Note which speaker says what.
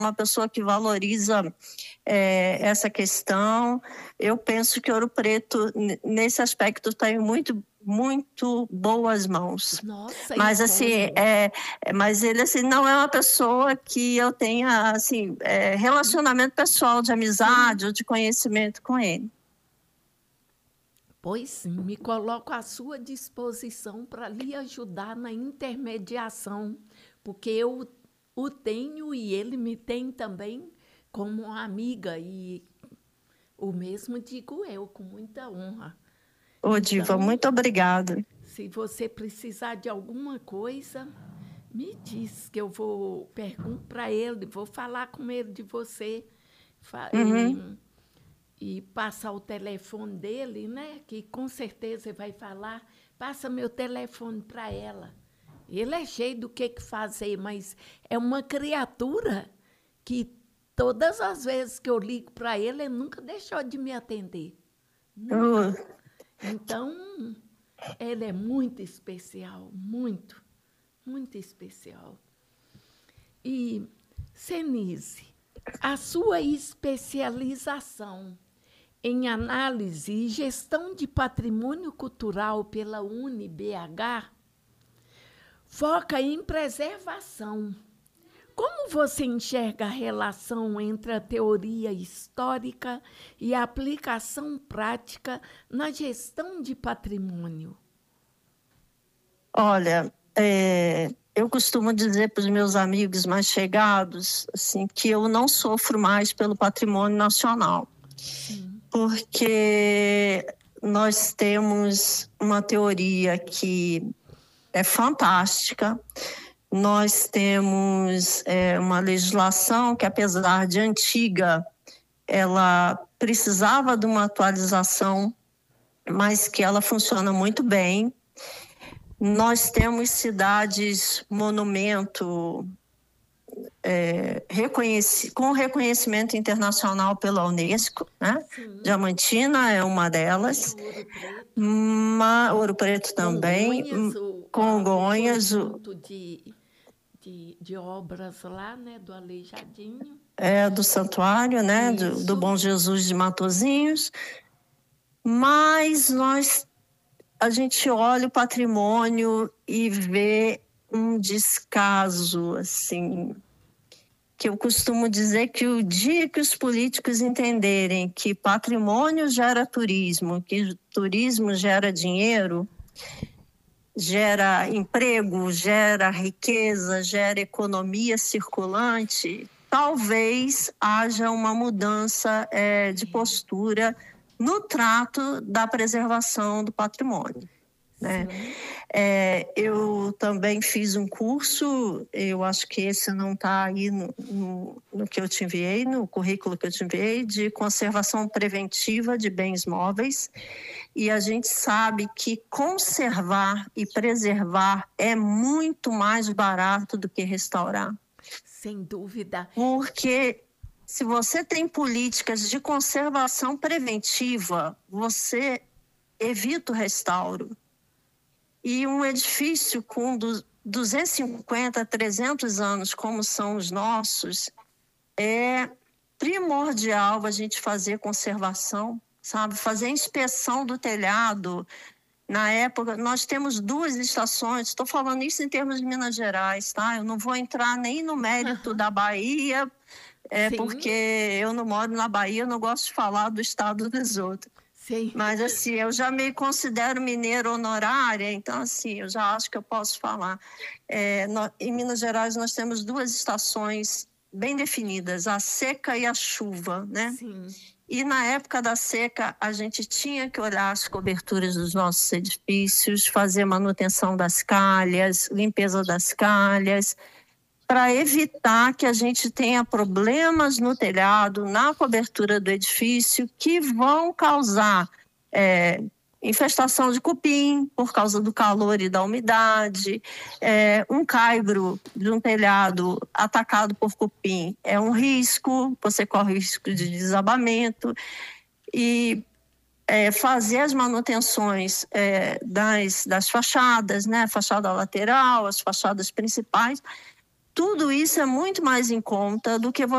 Speaker 1: uma pessoa que valoriza essa questão. Eu penso que Ouro Preto, nesse aspecto, está em muito boas mãos.
Speaker 2: Nossa,
Speaker 1: mas assim, mas ele assim não é uma pessoa que eu tenha assim relacionamento pessoal de amizade ou de conhecimento com ele.
Speaker 2: Pois sim, me coloco à sua disposição para lhe ajudar na intermediação, porque eu o tenho e ele me tem também como uma amiga, e o mesmo digo eu, com muita honra.
Speaker 1: Ô, Diva, muito obrigada.
Speaker 2: Se você precisar de alguma coisa, me diz que eu vou perguntar para ele, vou falar com ele de você. E passar o telefone dele, né? Que com certeza ele vai falar. Passa meu telefone para ela. Ele é cheio do que fazer, mas é uma criatura que todas as vezes que eu ligo para ele nunca deixou de me atender. Então, ele é muito especial, muito, muito especial. E, Senise, a sua especialização em análise e gestão de patrimônio cultural pela UniBH foca em preservação. Como você enxerga a relação entre a teoria histórica e a aplicação prática na gestão de patrimônio?
Speaker 1: Olha, eu costumo dizer para os meus amigos mais chegados assim, que eu não sofro mais pelo patrimônio nacional. Sim. Porque nós temos uma teoria que é fantástica. Nós temos uma legislação que, apesar de antiga, ela precisava de uma atualização, mas que ela funciona muito bem. Nós temos cidades monumento com reconhecimento internacional pela Unesco, né? Diamantina é uma delas. Ouro Preto também. Congonhas.
Speaker 2: De obras lá, né? Do Aleijadinho.
Speaker 1: Do santuário, né? Do Bom Jesus de Matosinhos. Mas a gente olha o patrimônio e vê um descaso, assim, que eu costumo dizer que o dia que os políticos entenderem que patrimônio gera turismo, que turismo gera dinheiro, gera emprego, gera riqueza, gera economia circulante, talvez haja uma mudança de postura no trato da preservação do patrimônio. Né? Eu também fiz um curso, eu acho que esse não está aí no que eu te enviei, no currículo que eu te enviei, de conservação preventiva de bens móveis. E a gente sabe que conservar e preservar é muito mais barato do que restaurar.
Speaker 2: Sem dúvida.
Speaker 1: Porque se você tem políticas de conservação preventiva, você evita o restauro. E um edifício com 250, 300 anos, como são os nossos, é primordial a gente fazer conservação, sabe? Fazer inspeção do telhado. Na época, nós temos 2 estações, estou falando isso em termos de Minas Gerais, tá? Eu não vou entrar nem no mérito da Bahia, porque eu não moro na Bahia, eu não gosto de falar do estado dos outros. Sim. Mas, assim, eu já me considero mineira honorária, então, assim, eu já acho que eu posso falar. Em Minas Gerais, nós temos 2 estações bem definidas, a seca e a chuva, né? Sim. E, na época da seca, a gente tinha que olhar as coberturas dos nossos edifícios, fazer manutenção das calhas, limpeza das calhas, para evitar que a gente tenha problemas no telhado, na cobertura do edifício, que vão causar infestação de cupim, por causa do calor e da umidade. Um caibro de um telhado atacado por cupim é um risco, você corre o risco de desabamento. E fazer as manutenções das fachadas, né? Fachada lateral, as fachadas principais, Tudo isso é muito mais em conta do que